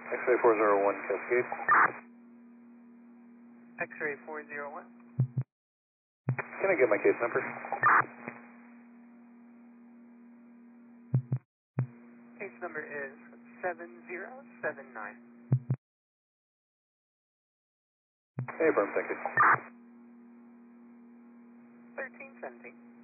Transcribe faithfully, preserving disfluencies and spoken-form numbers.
X-ray four zero one Cascade. X-ray four zero one. Can I get my case number? Case number is seven zero seven nine. Hey, firm, thank you. thirteen seventeen.